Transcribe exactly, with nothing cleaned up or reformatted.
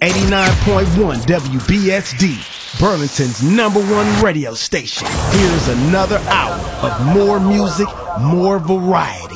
eighty-nine point one W B S D, Burlington's number one radio station. Here's another hour of more music, more variety.